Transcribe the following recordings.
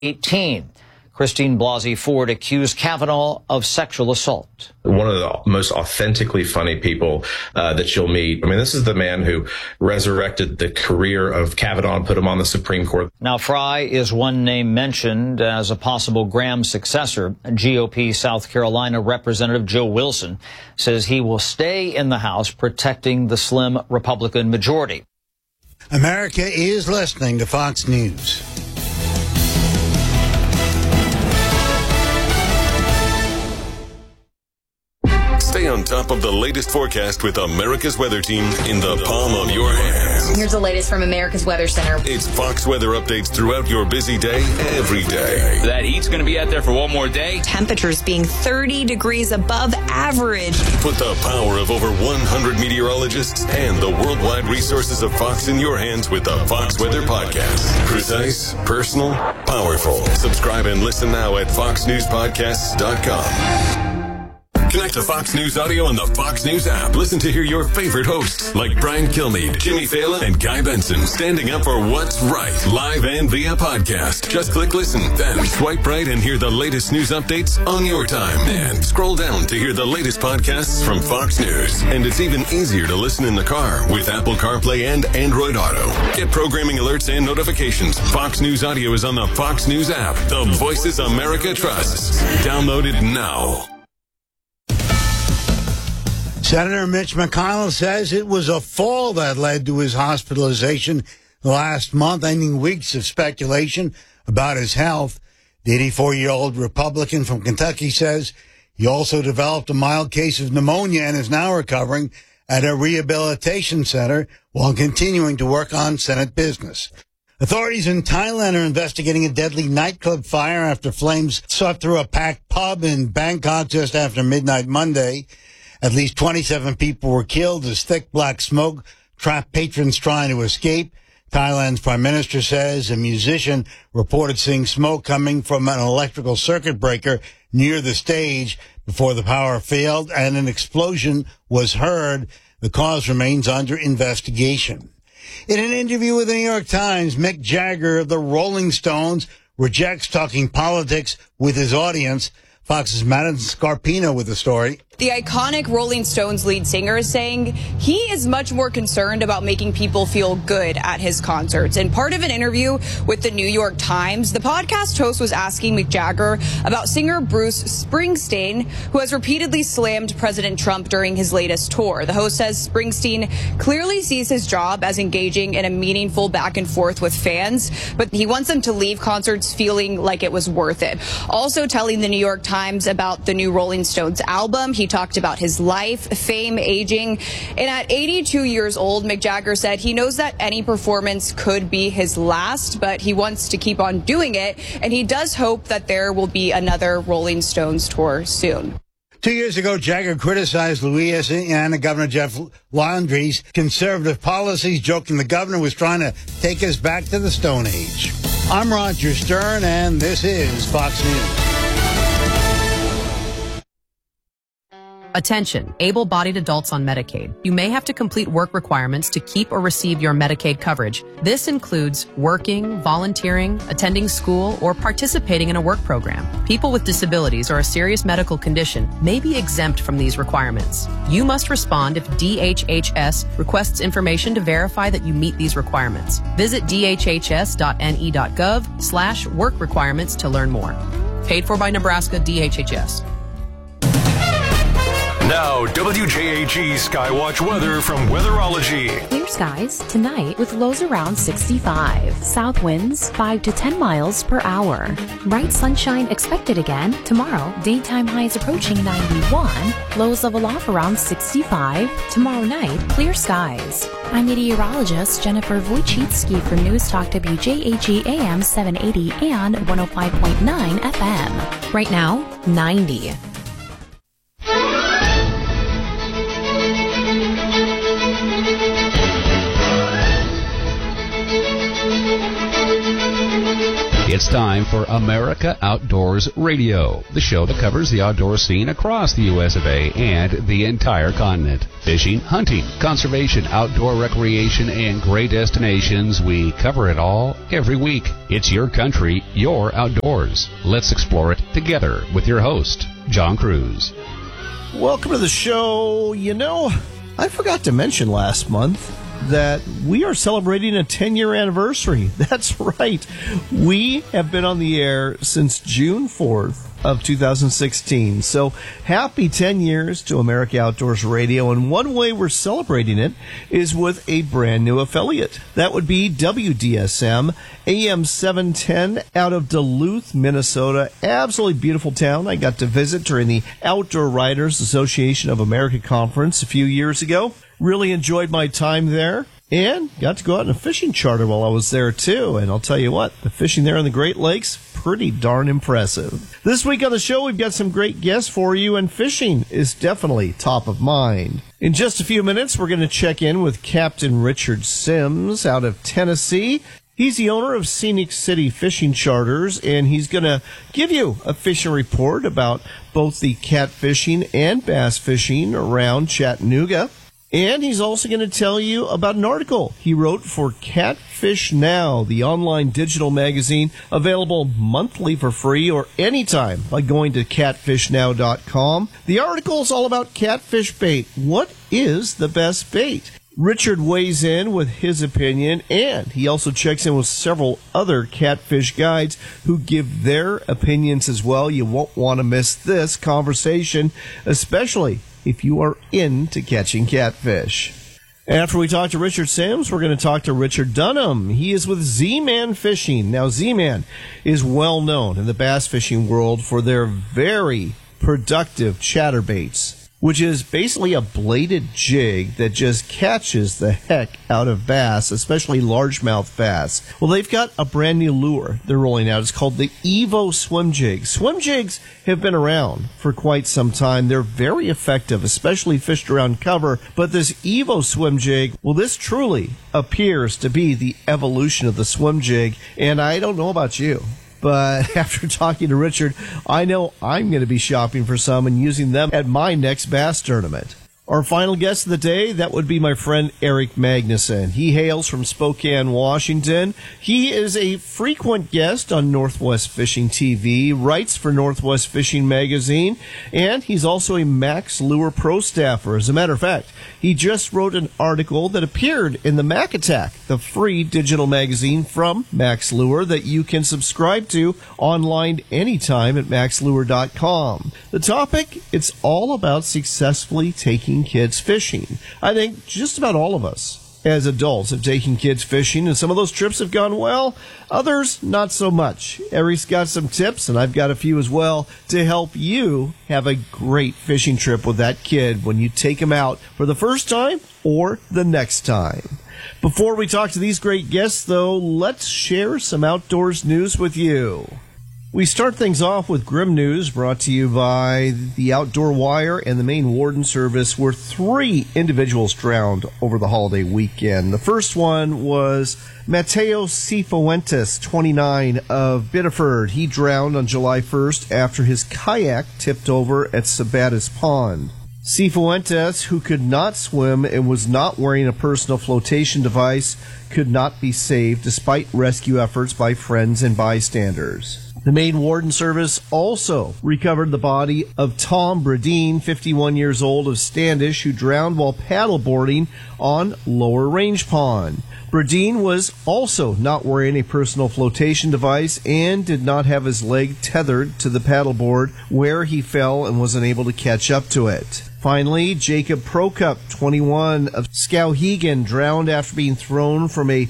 18. Christine Blasey Ford accused Kavanaugh of sexual assault. One of the most authentically funny people that you'll meet. I mean, this is the man who resurrected the career of Kavanaugh and put him on the Supreme Court. Now, Fry is one name mentioned as a possible Graham successor. GOP South Carolina Representative Joe Wilson says he will stay in the House protecting the slim Republican majority. America is listening to Fox News. Stay on top of the latest forecast with America's Weather Team in the palm of your hands. Here's the latest from America's Weather Center. It's Fox weather updates throughout your busy day, every day. That heat's going to be out there for one more day. Temperatures being 30 degrees above average. Put the power of over 100 meteorologists and the worldwide resources of Fox in your hands with the Fox Weather Podcast. Precise, personal, powerful. Subscribe and listen now at foxnewspodcasts.com. Connect to Fox News Audio on the Fox News app. Listen to hear your favorite hosts like Brian Kilmeade, Jimmy Fallon, and Guy Benson standing up for what's right, live and via podcast. Just click listen, then swipe right and hear the latest news updates on your time. And scroll down to hear the latest podcasts from Fox News. And it's even easier to listen in the car with Apple CarPlay and Android Auto. Get programming alerts and notifications. Fox News Audio is on the Fox News app. The voices America trusts. Download it now. Senator Mitch McConnell says it was a fall that led to his hospitalization last month, ending weeks of speculation about his health. The 84-year-old Republican from Kentucky says he also developed a mild case of pneumonia and is now recovering at a rehabilitation center while continuing to work on Senate business. Authorities in Thailand are investigating a deadly nightclub fire after flames swept through a packed pub in Bangkok just after midnight Monday. At least 27 people were killed as thick black smoke trapped patrons trying to escape. Thailand's prime minister says a musician reported seeing smoke coming from an electrical circuit breaker near the stage before the power failed and an explosion was heard. The cause remains under investigation. In an interview with the New York Times, Mick Jagger of the Rolling Stones rejects talking politics with his audience. Fox's Madison Scarpino with the story. The iconic Rolling Stones lead singer is saying he is much more concerned about making people feel good at his concerts. In part of an interview with the New York Times, the podcast host was asking Mick Jagger about singer Bruce Springsteen, who has repeatedly slammed President Trump during his latest tour. The host says Springsteen clearly sees his job as engaging in a meaningful back and forth with fans, but he wants them to leave concerts feeling like it was worth it. Also telling the New York Times about the new Rolling Stones album, he talked about his life, fame, aging, and at 82 years old, Mick Jagger said he knows that any performance could be his last, but he wants to keep on doing it, and he does hope that there will be another Rolling Stones tour soon. 2 years ago, Jagger criticized Louisiana Governor Jeff Landry's conservative policies, joking the governor was trying to take us back to the Stone Age. I'm Roger Stern, and this is Fox News. Attention, able-bodied adults on Medicaid. You may have to complete work requirements to keep or receive your Medicaid coverage. This includes working, volunteering, attending school, or participating in a work program. People with disabilities or a serious medical condition may be exempt from these requirements. You must respond if DHHS requests information to verify that you meet these requirements. Visit dhhs.ne.gov/work requirements to learn more. Paid for by Nebraska DHHS. Now, WJAG Skywatch weather from Weatherology. Clear skies tonight with lows around 65. South winds 5 to 10 miles per hour. Bright sunshine expected again tomorrow. Daytime highs approaching 91. Lows level off around 65. Tomorrow night, clear skies. I'm meteorologist Jennifer Wojcicki for News Talk WJAG AM 780 and 105.9 FM. Right now, 90. It's It's time for America Outdoors Radio, the show that covers the outdoor scene across the U.S. of A. and the entire continent. Fishing, hunting, conservation, outdoor recreation, and great destinations. We cover it all every week. It's your country, your outdoors. Let's explore it together with your host, John Cruz. Welcome to the show. You know, I forgot to mention last month that we are celebrating a 10-year anniversary. That's right. We have been on the air since June 4th of 2016. So happy 10 years to America Outdoors Radio. And one way we're celebrating it is with a brand new affiliate. That would be WDSM AM 710 out of Duluth, Minnesota. Absolutely beautiful town. I got to visit during the Outdoor Writers Association of America conference a few years ago. Really enjoyed my time there and got to go out on a fishing charter while I was there too. And I'll tell you what, the fishing there in the Great Lakes, pretty darn impressive. This week on the show, we've got some great guests for you, and fishing is definitely top of mind. In just a few minutes, we're going to check in with Captain Richard Sims out of Tennessee. He's the owner of Scenic City Fishing Charters, and he's going to give you a fishing report about both the catfishing and bass fishing around Chattanooga. And he's also going to tell you about an article he wrote for Catfish Now, the online digital magazine, available monthly for free or anytime by going to catfishnow.com. The article is all about catfish bait. What is the best bait? Richard weighs in with his opinion, and he also checks in with several other catfish guides who give their opinions as well. You won't want to miss this conversation, especially if you are into catching catfish. After we talk to Richard Sims, we're going to talk to Richard Dunham. He is with Z-Man Fishing. Now, Z-Man is well known in the bass fishing world for their very productive chatterbaits, which is basically a bladed jig that just catches the heck out of bass, especially largemouth bass. Well, they've got a brand new lure they're rolling out. It's called the Evo Swim Jig. Swim jigs have been around for quite some time. They're very effective, especially fished around cover. But this Evo Swim Jig, well, this truly appears to be the evolution of the swim jig. And I don't know about you, but after talking to Richard, I know I'm going to be shopping for some and using them at my next bass tournament. Our final guest of the day, that would be my friend Eric Magnuson. He hails from Spokane, Washington. He is a frequent guest on Northwest Fishing TV, writes for Northwest Fishing Magazine, and he's also a Max Lure Pro staffer. As a matter of fact, he just wrote an article that appeared in the Mac Attack, the free digital magazine from Max Lure that you can subscribe to online anytime at maxlure.com. The topic, it's all about successfully taking kids fishing. I think just about all of us as adults have taken kids fishing, and some of those trips have gone well, others not so much. Eric's got some tips, and I've got a few as well, to help you have a great fishing trip with that kid when you take him out for the first time or the next time. Before we talk to these great guests, though, let's share some outdoors news with you. We start things off with grim news brought to you by the Outdoor Wire and the Maine Warden Service, where 3 individuals drowned over the holiday weekend. The first one was Mateo Cifuentes, 29, of Biddeford. He drowned on July 1st after his kayak tipped over at Sabatis Pond. Cifuentes, who could not swim and was not wearing a personal flotation device, could not be saved despite rescue efforts by friends and bystanders. The Maine Warden Service also recovered the body of Tom Bradeen, 51 years old, of Standish, who drowned while paddleboarding on Lower Range Pond. Bradeen was also not wearing a personal flotation device and did not have his leg tethered to the paddleboard, where he fell and was unable to catch up to it. Finally, Jacob Prokup, 21, of Skowhegan, drowned after being thrown from a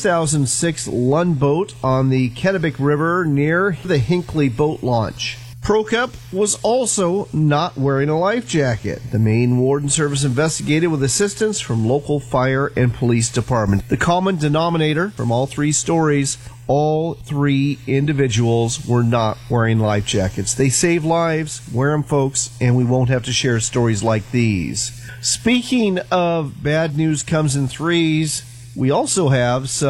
2006 Lund boat on the Kennebec River near the Hinckley boat launch. Prokup was also not wearing a life jacket. The Maine Warden Service investigated with assistance from local fire and police department. The common denominator from all 3 stories, all 3 individuals were not wearing life jackets. They save lives. Wear them, folks, and we won't have to share stories like these. Speaking of bad news comes in threes, we also have some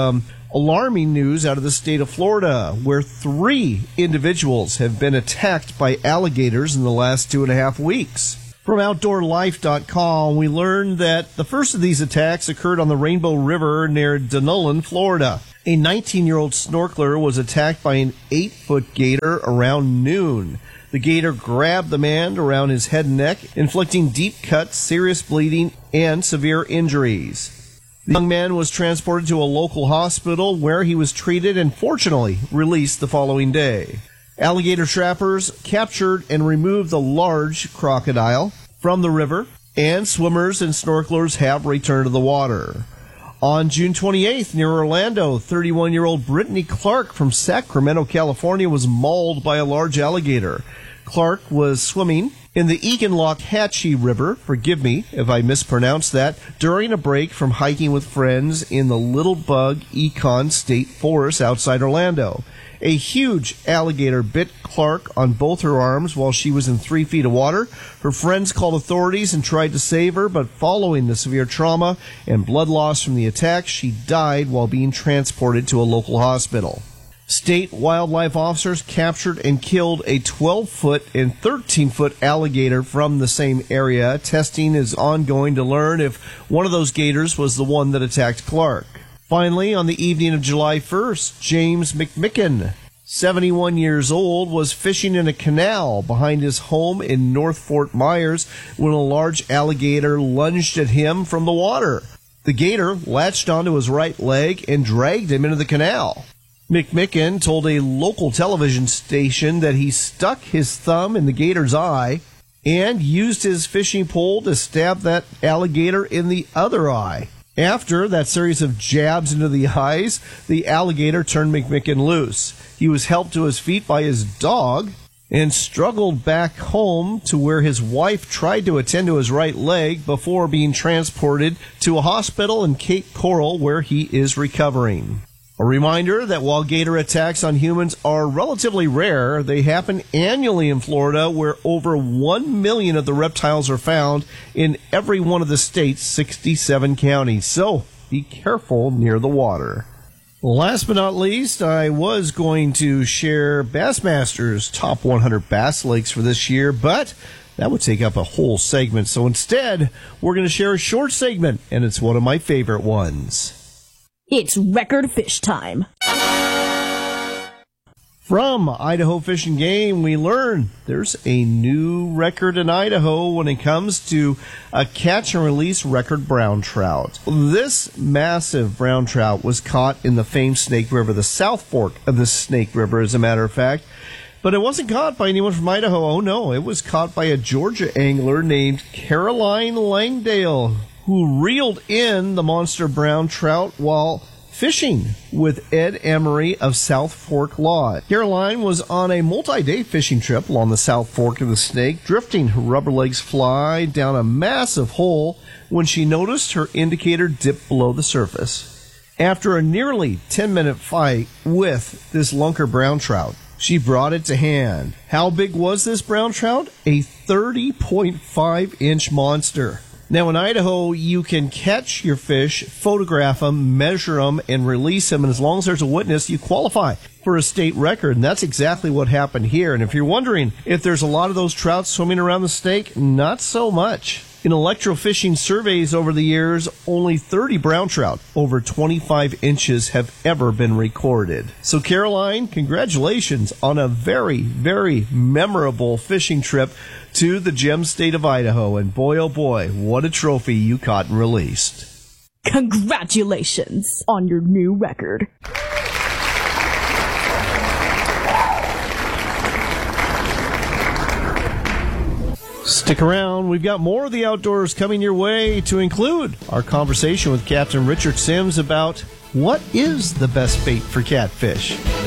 Alarming news out of the state of Florida, where 3 individuals have been attacked by alligators in the last 2.5 weeks. From OutdoorLife.com, we learned that the first of these attacks occurred on the Rainbow River near Dunnellon, Florida. A 19-year-old snorkeler was attacked by an 8-foot gator around noon. The gator grabbed the man around his head and neck, inflicting deep cuts, serious bleeding, and severe injuries. The young man was transported to a local hospital where he was treated and fortunately released the following day. Alligator trappers captured and removed the large crocodile from the river, and swimmers and snorkelers have returned to the water. On June 28th, near Orlando, 31-year-old Brittany Clark from Sacramento, California, was mauled by a large alligator. Clark was swimming in the Eganlockhatchee River, forgive me if I mispronounce that, during a break from hiking with friends in the Little Bug Econ State Forest outside Orlando. A huge alligator bit Clark on both her arms while she was in 3 feet of water. Her friends called authorities and tried to save her, but following the severe trauma and blood loss from the attack, she died while being transported to a local hospital. State wildlife officers captured and killed a 12-foot and 13-foot alligator from the same area. Testing is ongoing to learn if one of those gators was the one that attacked Clark. Finally, on the evening of July 1st, James McMicken, 71 years old, was fishing in a canal behind his home in North Fort Myers when a large alligator lunged at him from the water. The gator latched onto his right leg and dragged him into the canal. McMicken told a local television station that he stuck his thumb in the gator's eye and used his fishing pole to stab that alligator in the other eye. After that series of jabs into the eyes, the alligator turned McMicken loose. He was helped to his feet by his dog and struggled back home to where his wife tried to attend to his right leg before being transported to a hospital in Cape Coral where he is recovering. A reminder that while gator attacks on humans are relatively rare, they happen annually in Florida, where over 1 million of the reptiles are found in every one of the state's 67 counties. So be careful near the water. Last but not least, I was going to share Bassmaster's top 100 bass lakes for this year, but that would take up a whole segment. So instead, we're going to share a short segment, and it's one of my favorite ones. It's record fish time. From Idaho Fish and Game, we learn there's a new record in Idaho when it comes to a catch and release record brown trout. This massive brown trout was caught in the famed Snake River, the South Fork of the Snake River, as a matter of fact. But it wasn't caught by anyone from Idaho. Oh, no. It was caught by a Georgia angler named Caroline Langdale, who reeled in the monster brown trout while fishing with Ed Emery of South Fork Lodge. Caroline was on a multi-day fishing trip along the South Fork of the Snake, drifting her rubber legs fly down a massive hole when she noticed her indicator dip below the surface. After a nearly 10-minute fight with this lunker brown trout, she brought it to hand. How big was this brown trout? A 30.5-inch monster. Now, in Idaho, you can catch your fish, photograph them, measure them, and release them, and as long as there's a witness, you qualify for a state record, and that's exactly what happened here. And if you're wondering if there's a lot of those trout swimming around the Snake, not so much. In electrofishing surveys over the years, only 30 brown trout over 25 inches have ever been recorded. So, Caroline, congratulations on a very, very memorable fishing trip to the gem state of Idaho. And boy, oh boy, what a trophy you caught and released. Congratulations on your new record. Stick around. We've got more of the outdoors coming your way, to include our conversation with Captain Richard Sims about what is the best bait for catfish.